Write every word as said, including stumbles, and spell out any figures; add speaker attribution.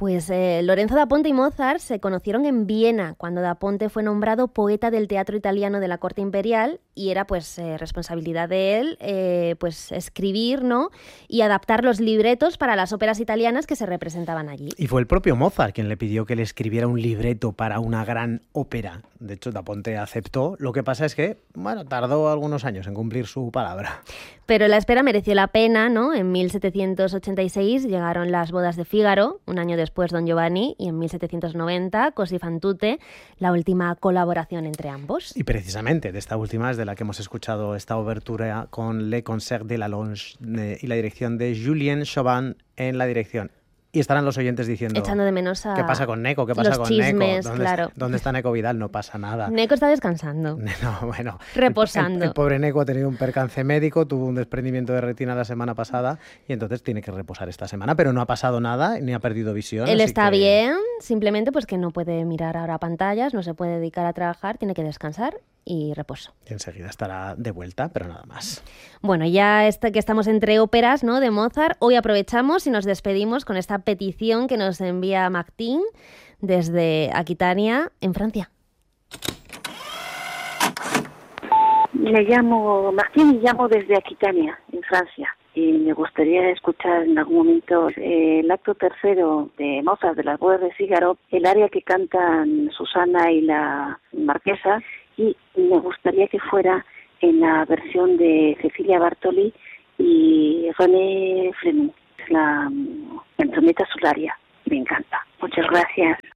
Speaker 1: Pues eh, Lorenzo da Ponte y Mozart se conocieron en Viena, cuando da Ponte fue nombrado poeta del teatro italiano de la corte imperial, y era pues eh, responsabilidad de él eh, pues escribir, ¿no?, y adaptar los libretos para las óperas italianas que se representaban allí.
Speaker 2: Y fue el propio Mozart quien le pidió que le escribiera un libreto para una gran ópera. De hecho, da Ponte aceptó. Lo que pasa es que, bueno, tardó algunos años en cumplir su palabra.
Speaker 1: Pero la espera mereció la pena, ¿no? En mil setecientos ochenta y seis llegaron las bodas de Fígaro, un año después Don Giovanni, y en mil setecientos noventa Così fan tutte, la última colaboración entre ambos.
Speaker 2: Y precisamente de esta última es de la que hemos escuchado esta obertura con Le Concert de la Longe y la dirección de Julien Chauvin en la dirección. Y estarán los oyentes diciendo...
Speaker 1: Echando de menos a...
Speaker 2: ¿Qué pasa con Neco? ¿Qué pasa
Speaker 1: los
Speaker 2: con
Speaker 1: chismes,
Speaker 2: Neco? ¿Dónde,
Speaker 1: claro.
Speaker 2: ¿Dónde está Neco Vidal? No pasa nada.
Speaker 1: Neco está descansando.
Speaker 2: No, bueno.
Speaker 1: Reposando.
Speaker 2: El, el, el pobre Neco ha tenido un percance médico, tuvo un desprendimiento de retina la semana pasada y entonces tiene que reposar esta semana, pero no ha pasado nada ni ha perdido visión.
Speaker 1: Él está
Speaker 2: que...
Speaker 1: bien, simplemente pues que no puede mirar ahora pantallas, no se puede dedicar a trabajar, tiene que descansar y reposo.
Speaker 2: Y enseguida estará de vuelta, pero nada más.
Speaker 1: Bueno, ya está, que estamos entre óperas, ¿no?, de Mozart, hoy aprovechamos y nos despedimos con esta petición que nos envía Martín desde Aquitania, en Francia.
Speaker 3: Me llamo Martín y llamo desde Aquitania, en Francia. Y me gustaría escuchar en algún momento eh, el acto tercero de Mozart, de las bodas de Fígaro, el aria que cantan Susana y la marquesa, y me gustaría que fuera en la versión de Cecilia Bartoli y René Fleming, la canzoneta Solaria. Me encanta. Muchas gracias.